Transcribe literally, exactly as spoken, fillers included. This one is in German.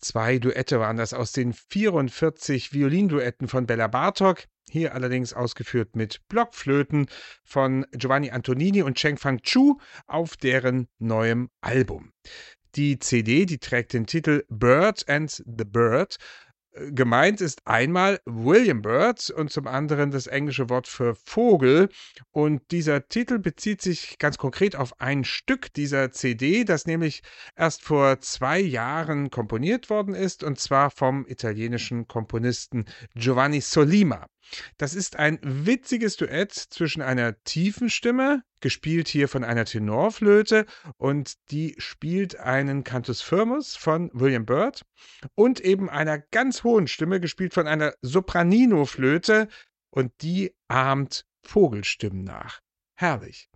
Zwei Duette waren das aus den vierundvierzig Violinduetten von Bela Bartok, hier allerdings ausgeführt mit Blockflöten von Giovanni Antonini und Cheng Fang Chu auf deren neuem Album. Die C D, die trägt den Titel Bird and the Bird. Gemeint ist einmal William Byrd und zum anderen das englische Wort für Vogel. Und dieser Titel bezieht sich ganz konkret auf ein Stück dieser C D, das nämlich erst vor zwei Jahren komponiert worden ist, und zwar vom italienischen Komponisten Giovanni Sollima. Das ist ein witziges Duett zwischen einer tiefen Stimme, gespielt hier von einer Tenorflöte, und die spielt einen Cantus Firmus von William Byrd, und eben einer ganz hohen Stimme, gespielt von einer Sopranino-Flöte, und die ahmt Vogelstimmen nach. Herrlich.